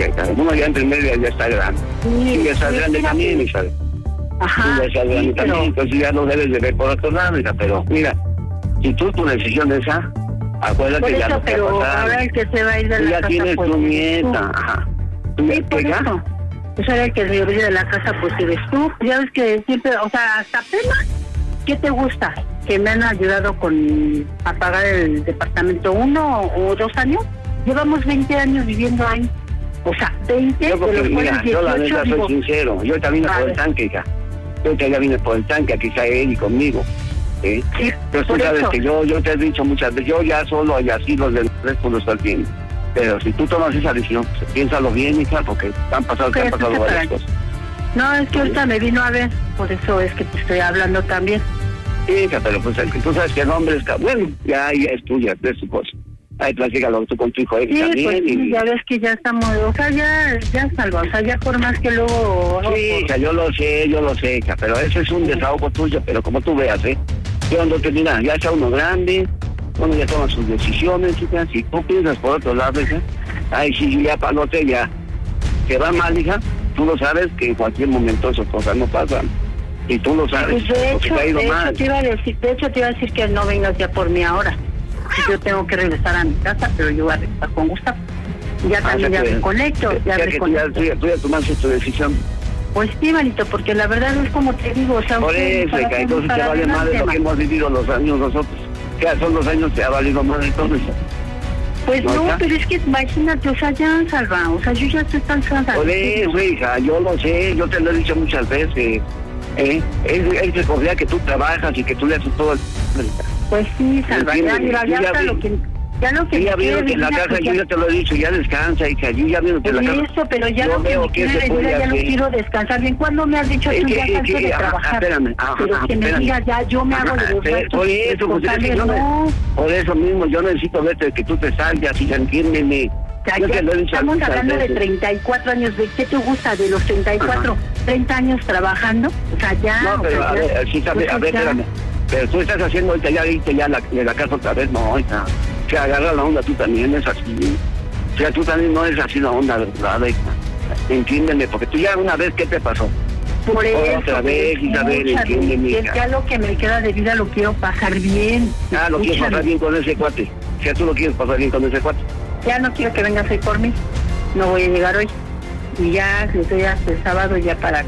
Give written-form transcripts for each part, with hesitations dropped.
tuya, hija. Uno ya entre medio ya está grande. Sí, ya está grande también, hija. Ajá. Ya está grande también, entonces ya no debes de ver por otro lado, hija. Pero mira, si tu decisión es esa, acuérdate por ya eso, lo que pero ha pasado. ahora el que se va a ir de Tú la ya casa, tienes pues, tu nieta, ajá. Sí, por eso. Pues ahora el que se va a ir de la casa, pues eres tú. Ya ves que siempre, o sea, hasta apenas, ¿qué te gusta? Que me han ayudado a pagar el departamento 1 o 2 años. Llevamos 20 años viviendo ahí. O sea, 20 yo porque, de los cuales mira, 18, yo la neta soy sincero. Yo también vine por el tanque, hija. Yo ya vine por el tanque, aquí está él y conmigo. ¿Sí? Sí, pero tú sabes que yo te he dicho muchas veces, yo ya solo y así los del resto lo estoy viendo. Pero si tú tomas esa decisión, pues, piénsalo bien, hija, porque han pasado varias cosas. No, es que ahorita me vino a ver, por eso es que te estoy hablando también. Sí, hija, pero pues tú sabes que el hombre está, bueno, ya es tuya, es tu cosa. Ahí platícalo tú con tu hijo sí, también. Pues, sí, ya ves que ya estamos, o sea, ya salva, o sea, ya por más que luego... Sí, hija, yo lo sé, hija, pero ese es un desahogo tuyo, pero como tú veas, yo no te dirá, ya está uno grande, uno ya toma sus decisiones, hija, si tú piensas por otro lado, hija, ay, sí, ya palote, ya, que va mal, hija, tú lo sabes que en cualquier momento esas cosas no pasan, y tú lo sabes, pues de hecho mal. te iba a decir que no vengas ya por mí ahora. Yo tengo que regresar a mi casa, pero yo voy a regresar con Gustavo. Ya también ya me conecto. Tú ya tomaste tu decisión. Pues sí, manito, porque la verdad es como te digo, o sea... Por eso, entonces te vale más de lo que hemos vivido los años nosotros. Ya son los años que ha valido más de todo eso. Pues no, pero es que imagínate, o sea, ya, Salva, o sea, yo ya estoy cansada. Por eso, hija, yo lo sé, yo te lo he dicho muchas veces. Él se confía que tú trabajas y que tú le haces todo el... Pues sí, Salva, ya lo que ya vieron que en la casa, yo ya te lo he dicho, ya descansa, hija, yo ya vieron que en la casa... Eso, pero ya lo que me quiere decir, ya no quiero descansar. Bien, ¿cuándo me has dicho tú ya cansé de trabajar? Espérame, pero que me digas ya, yo me hago de los gastos. Por eso mismo, yo necesito verte, que tú te salgas y entiéndeme. Estamos hablando de 34 años, ¿de qué te gusta? De los 34, 30 años trabajando, o sea, ya... No, pero a ver, sí, espérame. Pero tú estás haciendo ahorita, ya viste ya de la casa otra vez, no, hija. O sea, agarra la onda, tú también es así. O sea, tú también no es así la onda, ¿verdad, hija? Entiéndeme, porque tú ya una vez, ¿qué te pasó? Por eso, otra vez, Isabel, entiéndeme. Ya lo que me queda de vida lo quiero pasar bien. Ah, lo quieres pasar bien con ese cuate. O sea, tú lo quieres pasar bien con ese cuate. Ya no quiero que vengas hoy por mí. No voy a llegar hoy. Y ya, estoy hasta el sábado ya para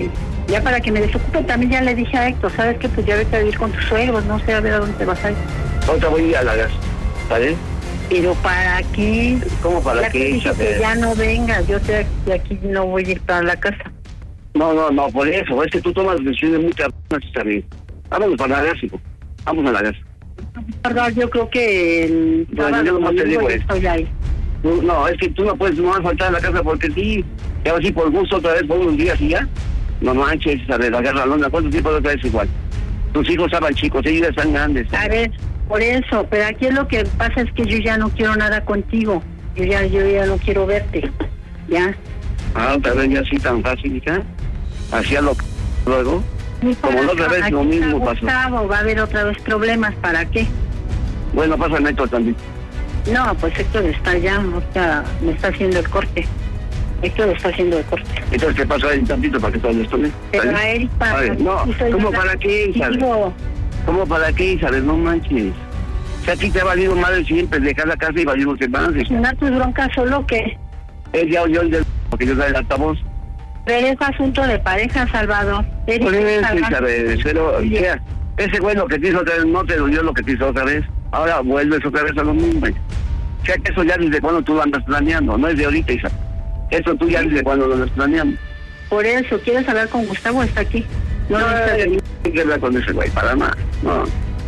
que me desocupe. También ya le dije a Héctor, ¿sabes qué? Pues ya vete a vivir con tus suegros, no sé a ver a dónde te vas a ir. Ahorita voy a ir a la gas, ¿vale? ¿Pero para qué? ¿Cómo para qué? Dije que ya no vengas, yo de aquí no voy a ir para la casa. No, por eso, es que tú tomas decisiones muy tardadas, está bien. Vámonos para la gas, hijo. Vamos a la gas. Verdad, yo creo que el sábado no te digo estoy ahí. No, es que tú no puedes vas a faltar a la casa porque sí, te vas a ir por gusto otra vez por unos días y ya. No manches, a ver, agarra la onda, ¿cuánto tiempo otra vez igual? Tus hijos estaban chicos, ellos ya están grandes. A ver, por eso, pero aquí lo que pasa es que yo ya no quiero nada contigo. Yo ya no quiero verte, ¿ya? Ah, otra vez ya así tan fácil, hija. Hacía lo que luego. Como la otra vez lo mismo pasó. Gustavo, va a haber otra vez problemas, ¿para qué? Bueno, pasa el Héctor también. No, pues Héctor está ya, o sea, me está haciendo el corte. Héctor está haciendo el corte. Entonces, ¿qué pasó ahí tantito para que todo esto bien? Pero a él para... No, ¿cómo para qué, Isabel? ¿Cómo para qué, Isabel? No manches. O sea, a ti te ha valido madre siempre dejar la casa y valimos que más. No, tu bronca solo que... Él ya oyó el del... porque yo soy el altavoz. Pero es asunto de pareja, Salvador. Por eso, Isabel, pero... Ese güey lo que te hizo otra vez no te dolió lo que te hizo otra vez. Ahora vuelves otra vez a lo mismo. O sea, que eso ya desde cuando tú lo andas planeando, no es de ahorita, Isabel. Eso tú ya desde cuando lo andas planeando. Por eso, ¿quieres hablar con Gustavo? Está aquí. No tengo que hablar con ese güey, para nada. No.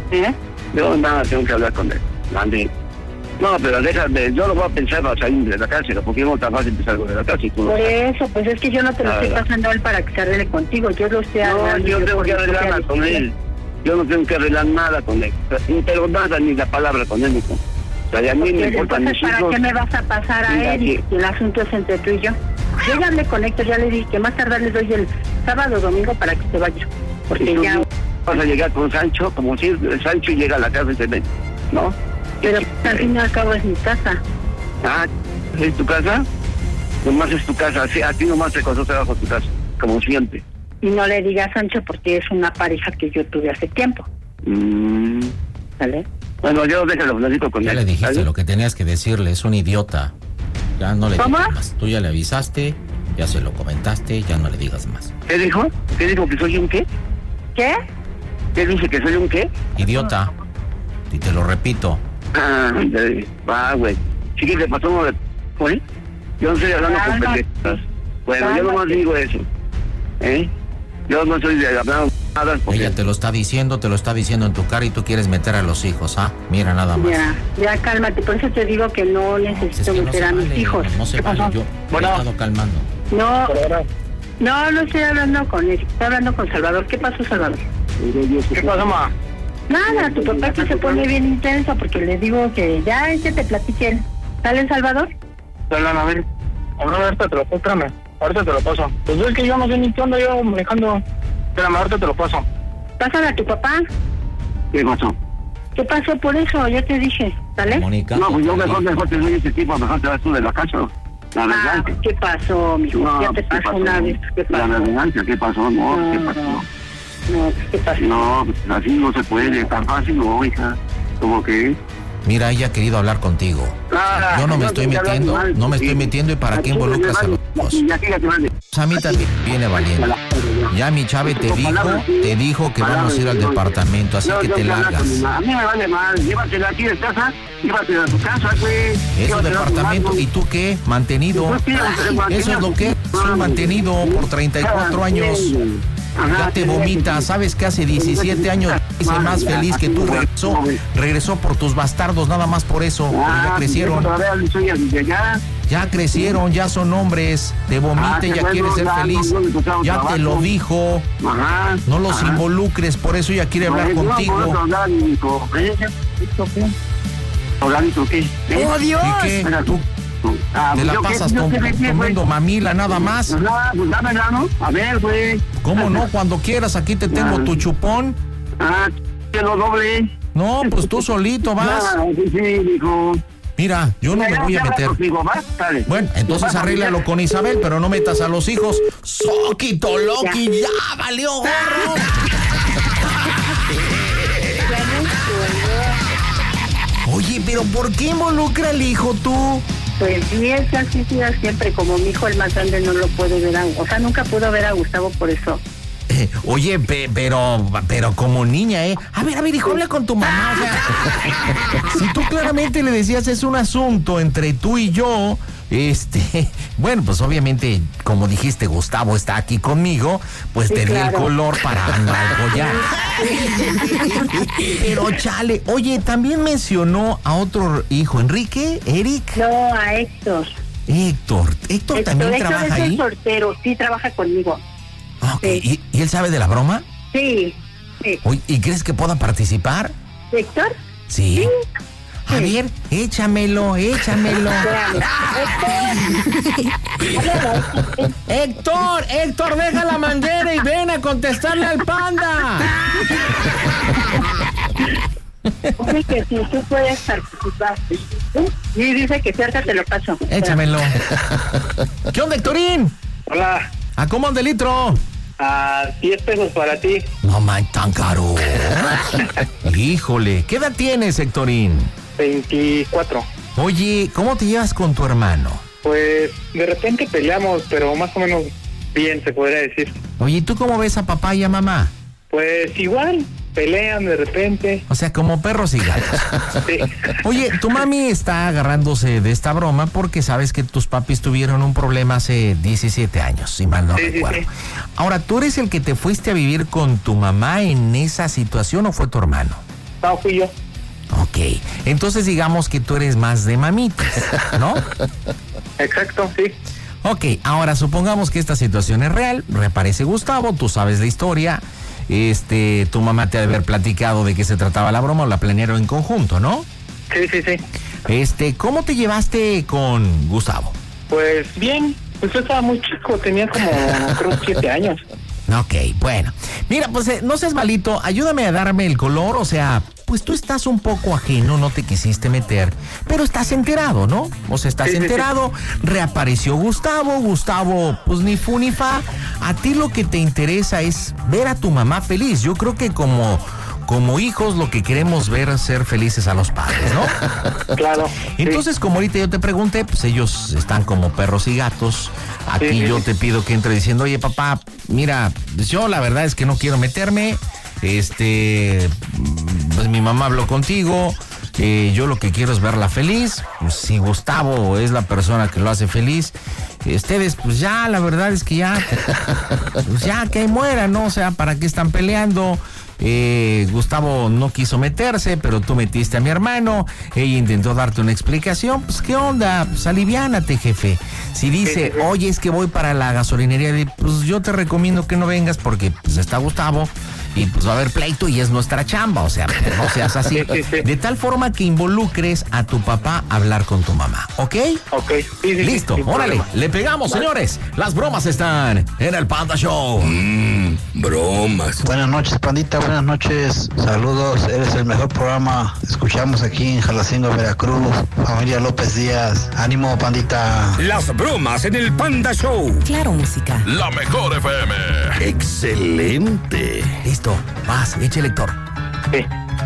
Yo nada tengo que hablar con él. Mande. No, pero déjame, yo lo voy a pensar para salir de la cárcel, porque no es tan fácil empezar algo de la cárcel. Por eso, pues es que yo no te lo estoy pasando a él para que se arregle contigo, yo lo estoy hablando. No, yo tengo que arreglar con él. Yo no tengo que arreglar nada con él, pero nada, ni la palabra con él, hijo. O sea, a mí me importa mis hijos. ¿Para qué me vas a pasar a él? Y el asunto es entre tú y yo. Yo ya hablé con Héctor, ya le dije que más tardar le doy el sábado o domingo para que se vaya. Porque ya... Vas a llegar con Sancho, como si Sancho llega a la casa y se ve, ¿no? Pero al fin y al cabo es mi casa. Ah, ¿es tu casa? Nomás es tu casa, a ti nomás te costó trabajo tu casa, como siempre. Y no le digas Sancho porque es una pareja que yo tuve hace tiempo. ¿Vale? Bueno, yo déjalo, necesito con él. Ya le dijiste ¿vale? lo que tenías que decirle, es un idiota. Ya no le ¿Cómo? digas más. Tú ya le avisaste, ya se lo comentaste, ya no le digas más. ¿Qué dijo? ¿Qué dijo? ¿Que soy un qué? ¿Qué? ¿Qué dice? ¿Que soy un qué? Idiota. Y te lo repito. Va, güey. Sí que te pasó uno de... ¿Oye? Yo no estoy hablando con pendejas. Bueno, yo nomás digo eso. Yo no soy de hablar nada. Ella te lo está diciendo en tu cara y tú quieres meter a los hijos, ¿ah? Mira nada más. Ya cálmate, por eso te digo que no necesito Es que meter a mis hijos. No se vale, yo me he estado calmando. No estoy hablando con él, estoy hablando con Salvador. ¿Qué pasó, Salvador? ¿Qué pasó, ma? Nada, tu papá que se pone bien intenso porque le digo que ya es que te platiquen. ¿Sale, Salvador? A ver, ahorita te lo paso, espérame. Ahorita te lo paso. Pues es que yo no sé ni qué onda, yo manejando. Espérame, ahorita te lo paso. Pásale a tu papá. ¿Qué pasó? ¿Qué pasó por eso? Yo te dije, ¿sale? Mónica. No, pues yo mejor te doy ese tipo, mejor te vas tú de la casa. La verdad. ¿Qué pasó, mijo? No, Ya te ¿qué pasó una vez. ¿Qué pasó? La venganza, ¿qué pasó? No, ¿qué pasó? No, ¿qué pasó? No, pues así no se puede, tan fácil no, hija. ¿Cómo que? Mira, ella ha querido hablar contigo. Yo no me estoy metiendo, y ¿para qué involucras a los dos? A mí también viene valiendo. Ya mi Chave te dijo que vamos a ir al departamento, así que te largas. A mí me vale mal, llévatela aquí de casa, llévatela a tu casa, güey. Es un departamento, ¿y tú qué? Mantenido. Eso es lo que es, un mantenido por 34 años. Ya te vomita, sabes que hace 17 años hice más feliz que tú, regresó por tus bastardos, nada más por eso, porque ya crecieron. Ya crecieron, ya son hombres, te vomita y ya quiere ser feliz. Ya te lo dijo, no los involucres, por eso ella quiere hablar contigo. ¡Oh, Dios! ¿Y qué? ¿Tú te la pasas comiendo mamila nada más? Pues dámela, ¿no? A ver, güey. ¿Cómo no? Cuando quieras, aquí te tengo tu chupón. Te lo doble. No, pues tú solito vas. Sí, dijo. Mira, yo no me voy a meter. Bueno, entonces arréglalo con Isabel, pero no metas a los hijos. Soquito Loki, ya valió gorro. Oye, pero ¿por qué involucra al hijo tú? Pues sí, es que así siempre, como mi hijo el más grande no lo puede ver, o sea, nunca pudo ver a Gustavo por eso. Oye, pero como niña, A ver, hijo, habla con tu mamá, o sea, si tú claramente le decías es un asunto entre tú y yo, bueno, pues obviamente, como dijiste, Gustavo está aquí conmigo, pues sí, te di el color para no apoyar. Pero chale, oye, también mencionó a otro hijo, Enrique, Eric. No, a Héctor. Héctor también trabaja ahí. Es soltero, sí, trabaja conmigo. Okay. Sí. ¿Y él sabe de la broma? Sí. Oye, ¿y crees que pueda participar? ¿Héctor? Sí. A ver, échamelo. Héctor, deja la manguera y ven a contestarle al panda. Dice que si tú puedes participar. Sí, dice que cerca te lo paso. Échamelo. ¿Qué onda, Héctorín? Hola. ¿A cómo anda el litro? A 10 pesos para ti. No man, tan caro. Híjole, ¿qué edad tienes, Héctorín? 24. Oye, ¿cómo te llevas con tu hermano? Pues de repente peleamos, pero más o menos bien, se podría decir. Oye, ¿y tú cómo ves a papá y a mamá? Pues igual, pelean de repente. O sea, como perros y gatos. Sí. Oye, tu mami está agarrándose de esta broma porque sabes que tus papis tuvieron un problema hace 17 años, si mal no recuerdo. Sí. Ahora, ¿tú eres el que te fuiste a vivir con tu mamá en esa situación o fue tu hermano? No, fui yo. Ok, entonces digamos que tú eres más de mamitas, ¿no? Exacto, sí. Ok, ahora supongamos que esta situación es real, reaparece Gustavo, tú sabes la historia, tu mamá te ha de haber platicado de qué se trataba la broma o la planearon en conjunto, ¿no? Sí. ¿Cómo te llevaste con Gustavo? Pues bien, pues yo estaba muy chico, tenía como creo 7 años. Ok, bueno. Mira, pues no seas malito, ayúdame a darme el color, o sea, pues tú estás un poco ajeno, no te quisiste meter, pero estás enterado, ¿no? O sea, estás enterado, reapareció Gustavo, pues ni fu ni fa. A ti lo que te interesa es ver a tu mamá feliz. Yo creo que como hijos lo que queremos ver es ser felices a los padres, ¿no? Claro. Entonces, como ahorita yo te pregunté, pues ellos están como perros y gatos. Aquí yo te pido que entre diciendo, oye papá, mira, yo la verdad es que no quiero meterme, pues mi mamá habló contigo, yo lo que quiero es verla feliz. Pues si Gustavo es la persona que lo hace feliz, ustedes pues ya, la verdad es que ya, pues ya que ahí muera, ¿no? O sea, ¿para qué están peleando? Gustavo no quiso meterse, pero tú metiste a mi hermano, ella intentó darte una explicación, pues qué onda, pues aliviánate, jefe. Si dice, oye, es que voy para la gasolinería, pues yo te recomiendo que no vengas porque pues está Gustavo y pues va a haber pleito y es nuestra chamba, o sea, no seas así. De tal forma que involucres a tu papá a hablar con tu mamá, ¿ok? Ok. Listo, órale, le pegamos, señores. Las bromas están en el Panda Show. Bromas. Buenas noches, pandita, buenas noches. Saludos, eres el mejor programa. Escuchamos aquí en Jalacingo, Veracruz. Familia López Díaz. Ánimo, pandita. Las bromas en el Panda Show. Claro, música. La mejor FM. Excelente. Listo, vas, échale, Héctor. Sí.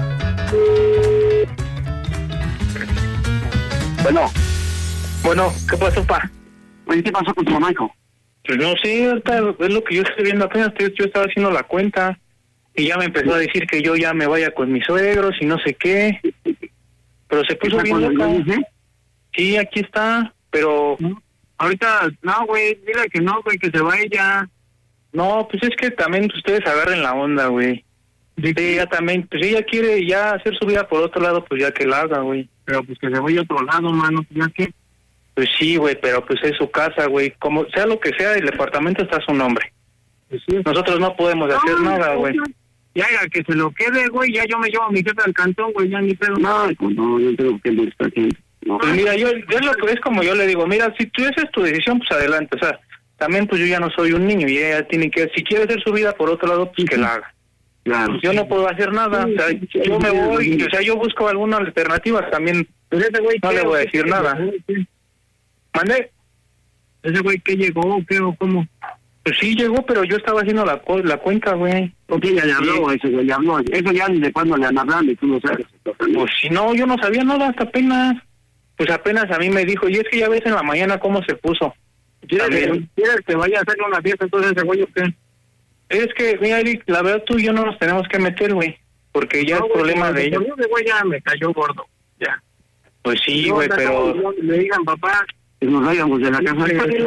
Bueno, ¿qué pasó, pa? Oye, ¿qué pasó con tu mamá, hijo? Pues no sé, ahorita es lo que yo estoy viendo apenas. Yo estaba haciendo la cuenta y ya me empezó a decir que yo ya me vaya con mis suegros y no sé qué. Pero se puso bien loca. Sí, aquí está, pero... Ahorita, no, güey, dile que no, güey, que se vaya ya. No, pues es que también ustedes agarren la onda, güey. Sí, ella también, pues ella quiere ya hacer su vida por otro lado, pues ya que la haga, güey. Pero pues que se vaya a otro lado, mano, ya que... Pues sí, güey, pero pues es su casa, güey. Como sea lo que sea, el departamento está a su nombre. Pues sí. Nosotros no podemos hacer nada, güey. Ya, que se lo quede, güey, ya yo me llevo a mi jefe al cantón, güey, ya ni pedo. No, yo tengo que estar aquí. No. Pues mira, yo lo que es como yo le digo, mira, si tú esa es tu decisión, pues adelante, o sea, también pues yo ya no soy un niño y ella tiene que, si quiere hacer su vida por otro lado, pues que la haga. Claro. Pues yo no puedo hacer nada, o sea, yo me voy, o sea, yo busco alguna alternativa también, Pero ese güey, no le voy a decir nada. ¿Mandé? ¿Ese güey qué llegó o qué o cómo? Pues sí llegó, pero yo estaba haciendo la cuenta, güey. Ok, ya le habló, ese güey, ya habló. Eso ya ni de cuándo le han hablado, y tú lo sabes. Pues si no, yo no sabía nada hasta apenas. Pues apenas a mí me dijo, y es que ya ves en la mañana cómo se puso. ¿Quieres que vaya a hacerle una fiesta entonces ese güey o qué? Es que, mira, Eric, la verdad tú y yo no nos tenemos que meter, güey. Porque ya es problema de ellos. Ese güey ya me cayó gordo, ya. Pues sí, güey, pero... Le digan, papá, que nos vayamos de la casa.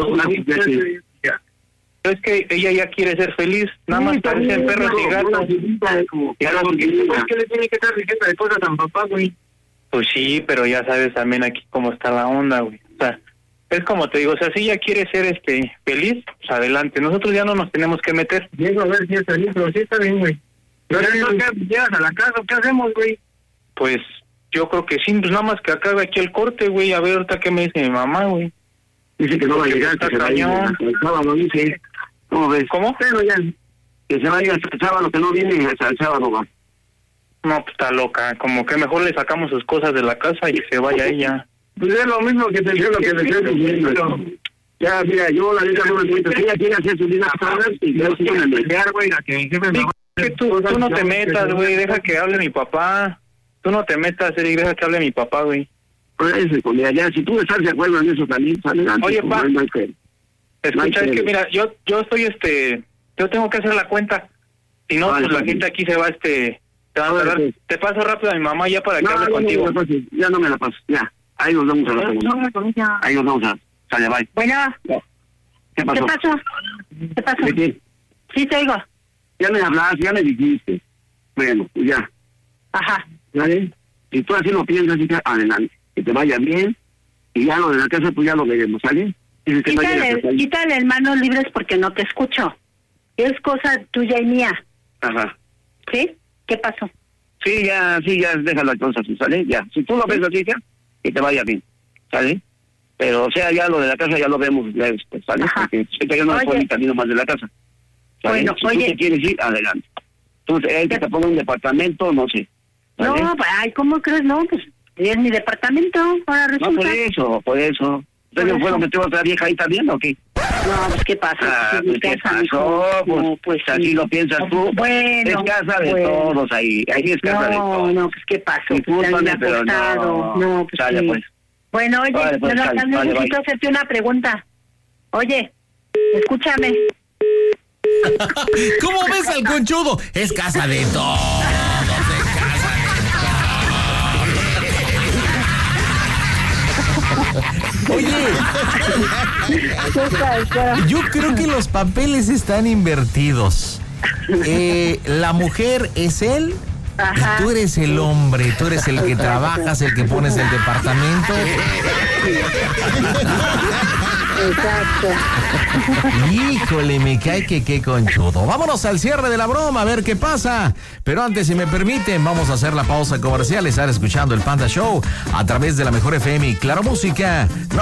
Es que ella ya quiere ser feliz, nada más parecen perros y gatos. ¿Por qué le tiene que estar diciendo de cosas a papá, güey? Pues sí, pero ya sabes también aquí cómo está la onda, güey. O sea, es como te digo, o sea, si ella quiere ser feliz, pues adelante. Nosotros ya no nos tenemos que meter. Llego a ver si es feliz, pero sí está bien, güey. Pero llegas a la casa, ¿qué hacemos, güey? Pues yo creo que sí, pues nada más que acabe aquí el corte, güey. A ver ahorita qué me dice mi mamá, güey. Dice que no va a llegar, que se vaya el sábado, dice. ¿Cómo ves? ¿Cómo? Pero ya, que se vaya hasta el sábado, que no viene, hasta el sábado va. No, pues está loca. Como que mejor le sacamos sus cosas de la casa y que se vaya ella. Pues es lo mismo que te digo, lo que le estoy diciendo. Ya, mira, yo la neta no me cuento. Ella quiere hacer su vida sola y yo sí me meter, güey, a que mi jefe me... Que tú no te metas, güey. Deja que hable mi papá. Tú no te metas, Eric. Deja que hable mi papá, güey. Pues eso, ya, si tú estás de acuerdo en eso también, sale antes. Oye, pa, no hay que... escucha, es que mira, yo estoy, yo tengo que hacer la cuenta. Si no, vale, pues la gente aquí se va, te va a tardar. Pues. Te paso rápido a mi mamá ya para que hable contigo. Ya no me la paso, ya. Ahí nos vamos a la Ahí nos vamos a... Sale, bye. Bueno. ¿Qué pasó? ¿Qué pasó? ¿Qué? Sí, te oigo. Ya me hablaste, ya me dijiste. Bueno, pues ya. Ajá. ¿Vale? Si tú así lo piensas, así que adelante. Que te vaya bien. Y ya lo de la casa, pues ya lo veremos, ¿sale? Quítale el manos libres porque no te escucho. Es cosa tuya y mía. Ajá. ¿Sí? ¿Qué pasó? Sí, ya, deja la cosa así, ¿sale? Ya. Si tú lo ves así, ya, que te vaya bien, ¿sale? Pero, o sea, ya lo de la casa ya lo vemos ya después, ¿sale? Ajá. Porque sé que yo no puedo ni camino más de la casa. ¿Sale? Bueno, si tú te quieres ir, adelante. Entonces, él que te ponga un departamento, no sé. ¿vale? No, ay, ¿cómo crees? No, pues es mi departamento, ahora resulta. No, por eso. ¿Entonces fue lo que tuvo otra vieja ahí también o qué? No, pues ¿qué pasa? Pues ¿qué pasó? Pues así lo piensas tú. Bueno. Es casa de todos ahí es casa de todos. No, pues ¿qué pasó? Discúlpame, pero no, pues sale, sí. pues. Bueno, oye, Vale, pues, necesito hacerte una pregunta. Oye, escúchame. ¿Cómo ves al conchudo? Es casa de todos, es casa de todos. Oye, yo creo que los papeles están invertidos. La mujer es él. Ajá. Y tú eres el hombre, tú eres el que trabajas, el que pones el departamento. Exacto. Híjole, me cae que qué conchudo. Vámonos al cierre de la broma, a ver qué pasa. Pero antes, si me permiten, vamos a hacer la pausa comercial. Estar escuchando el Panda Show a través de la Mejor FM y Claro Música.